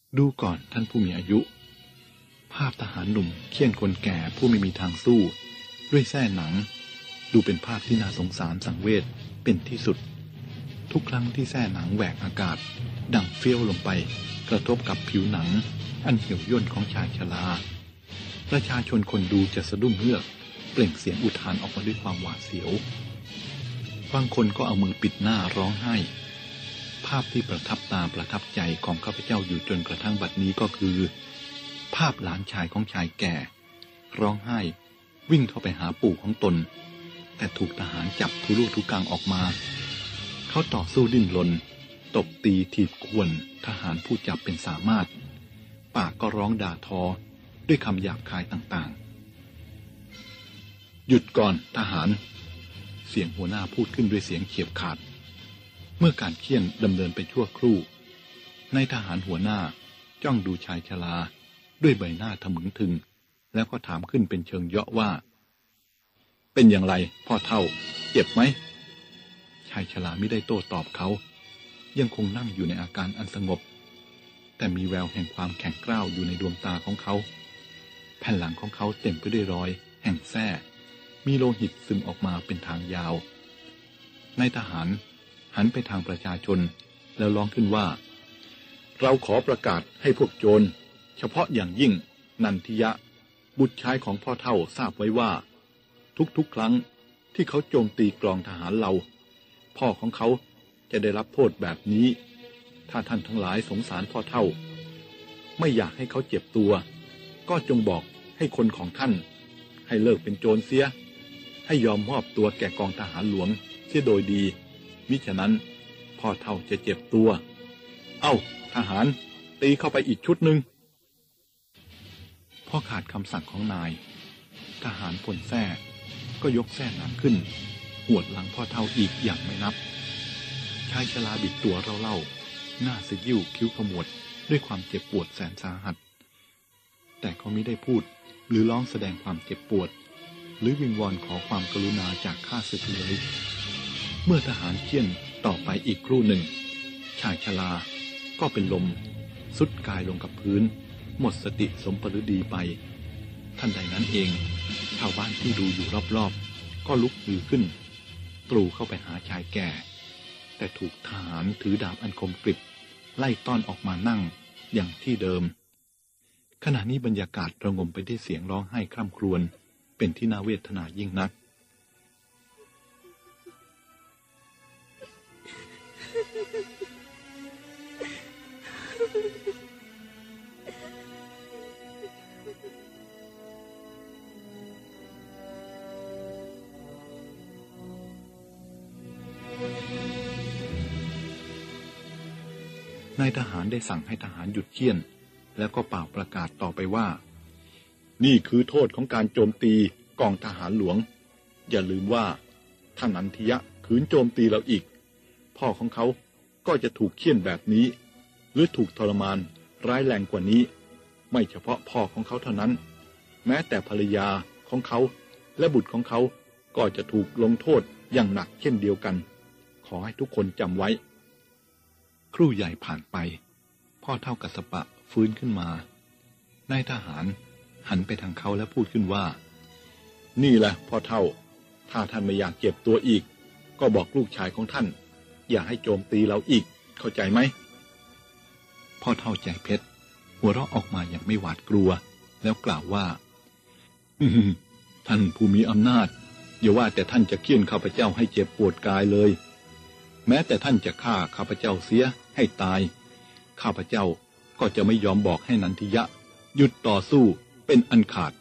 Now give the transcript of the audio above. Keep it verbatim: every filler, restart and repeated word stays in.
ดูก่อนท่านผู้มีอายุภาพทหารหนุ่มเฆี่ยนคนแก่ผู้ไม่มีทางสู้ด้วยแส้หนังดูเป็นภาพที่น่าสงสารสังเวชเป็นที่สุดทุกครั้งที่แส้หนังแหวกอากาศดังเฟี้ยวลงไปกระทบกับผิวหนังอันเหี่ยวย่นของชายชราประชาชนคนดูจะสะดุ้งเฮือกเปล่งเสียงอุทานออกมาด้วยความหวาดเสียวบางคนก็เอามือปิดหน้าร้องไห้ภาพที่ประทับตาประทับใจของข้าพเจ้าอยู่จนกระทั่งบัดนี้ก็คือภาพหลานชายของชายแก่ร้องไห้วิ่งเข้าไปหาปู่ของตนแต่ถูกทหารจับทุลุทุกังออกมาเขาต่อสู้ดิ้นรนตบตีถีบข่วนทหารผู้จับเป็นสามารถปากก็ร้องด่าทอด้วยคำหยาบคายต่างๆหยุดก่อนทหารเสียงหัวหน้าพูดขึ้นด้วยเสียงเฉียบขาดเมื่อการเคี่ยนดำเนินไปชั่วครู่นายทหารหัวหน้าจ้องดูชายชราด้วยใบหน้าทะมึงทึงแล้วก็ถามขึ้นเป็นเชิงเยาะว่าเป็นอย่างไรพ่อเฒ่าเจ็บไหมชายชราไม่ได้โต้ตอบเขายังคงนั่งอยู่ในอาการอันสงบแต่มีแววแห่งความแข็งกร้าวอยู่ในดวงตาของเขาแผ่นหลังของเขาเต็มไปด้วยรอยแห่งแส้มีโลหิตซึมออกมาเป็นทางยาวนายทหารหันไปทางประชาชนแล้วร้องขึ้นว่าเราขอประกาศให้พวกโจรเฉพาะอย่างยิ่งนันทิยะบุตรชายของพ่อเฒ่าทราบไว้ว่าทุกๆครั้งที่เขาโจมตีกลองทหารเราพ่อของเขาจะได้รับโทษแบบนี้ถ้าท่านทั้งหลายสงสารพ่อเฒ่าไม่อยากให้เขาเจ็บตัวก็จงบอกให้คนของท่านให้เลิกเป็นโจรเสียให้ยอมมอบตัวแก่กองทหารหลวงเสียโดยดีมิฉะนั้นพ่อเฒ่าจะเจ็บตัวเอ้าทหารตีเข้าไปอีกชุดหนึ่งพอขาดคำสั่งของนายทหารพลแส้ก็ยกแส้หนังขึ้นหวดหลังพ่อเฒ่าอีกอย่างไม่นับชายชราบิดตัวเล่าๆหน้าสยิ้วคิ้วขมวดด้วยความเจ็บปวดแสนสาหัสแต่เขาไม่ได้พูดหรือร้องแสดงความเจ็บปวดหรือวิงวอนขอความกรุณาจากข้าศึกเลยเมื่อทหารเคี่ยนต่อไปอีกครู่หนึ่งชายชราก็เป็นลมสุดกายลงกับพื้นหมดสติสมปฤดีไปทันใดนั้นเองชาวบ้านที่ดูอยู่รอบๆก็ลุกฮือขึ้นตรูเข้าไปหาชายแก่แต่ถูกทหารถือดาบอันคมกริบไล่ต้อนออกมานั่งอย่างที่เดิมขณะนี้บรรยากาศระงมไปด้วยเสียงร้องไห้คร่ำครวญเป็นที่น่าเวทนายิ่งนักนายทหารได้สั่งให้ทหารหยุดเคี่ยนแล้วก็เป่าประกาศต่อไปว่านี่คือโทษของการโจมตีกองทหารหลวงอย่าลืมว่าท่านอันทิยะขืนโจมตีเราอีกพ่อของเขาก็จะถูกเคี่ยนแบบนี้หรือถูกทรมานร้ายแรงกว่านี้ไม่เฉพาะพ่อของเขาเท่านั้นแม้แต่ภรรยาของเขาและบุตรของเขาก็จะถูกลงโทษอย่างหนักเช่นเดียวกันขอให้ทุกคนจำไว้ครู่ใหญ่ผ่านไปพ่อเฒ่ากัสสปะฟื้นขึ้นมานายทหารหันไปทางเขาและพูดขึ้นว่านี่แหละพ่อเฒ่าถ้าท่านไม่อยากเจ็บตัวอีกก็บอกลูกชายของท่านอย่าให้โจมตีเราอีกเข้าใจไหมพ่อเฒ่าใจเพชรหัวเราะออกมาอย่างไม่หวาดกลัวแล้วกล่าวว่าท่านผู้มีอำนาจอย่าว่าแต่ท่านจะเคี่ยนข้าพเจ้าให้เจ็บปวดกายเลยแม้แต่ท่านจะฆ่าข้าพเจ้าเสียให้ตายข้าพเจ้าก็จะไม่ยอมบอกให้นันทิยะหยุดต่อสู้เป็นอันขาด